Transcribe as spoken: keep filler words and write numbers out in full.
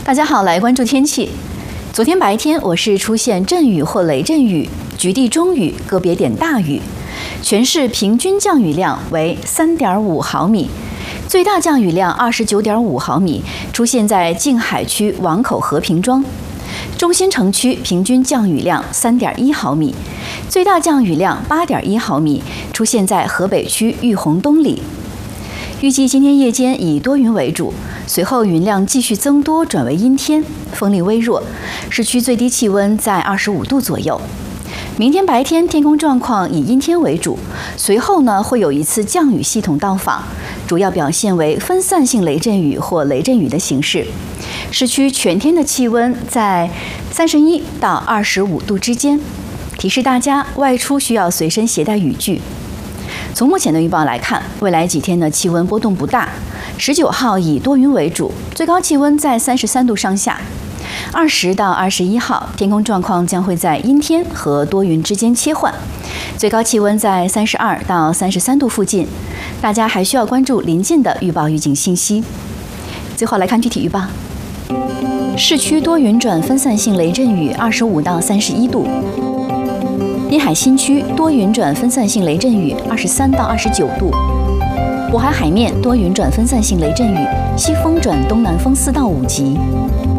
大家好，来关注天气。昨天白天我市出现阵雨或雷阵雨，局地中雨，个别点大雨，全市平均降雨量为 三点五毫米，最大降雨量 二十九点五毫米，出现在静海区王口和平庄。中心城区平均降雨量 三点一毫米，最大降雨量 八点一毫米，出现在河北区玉洪东里。预计今天夜间以多云为主，随后云量继续增多，转为阴天，风力微弱，市区最低气温在二十五度左右。明天白天天空状况以阴天为主，随后呢会有一次降雨系统到访，主要表现为分散性雷阵雨或雷阵雨的形式。市区全天的气温在三十一到二十五度之间，提示大家外出需要随身携带雨具。从目前的预报来看，未来几天的气温波动不大。十九号以多云为主，最高气温在三十三度上下。二十到二十一号，天空状况将会在阴天和多云之间切换，最高气温在三十二到三十三度附近。大家还需要关注临近的预报预警信息。最后来看具体预报。市区多云转分散性雷阵雨，二十五到三十一度。滨海新区多云转分散性雷阵雨，二十三到二十九度。渤海海面多云转分散性雷阵雨，西风转东南风四到五级。